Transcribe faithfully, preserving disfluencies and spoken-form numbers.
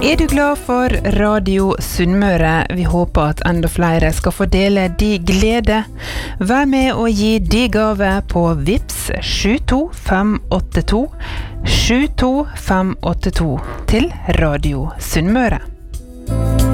Er du glad for Radio Sunnmøre? Vi håper at enda flere skal få dele de glede. Vær med og gi de gave på Vips sju to fem åtte to sju to fem åtte to til Radio Sunnmøre.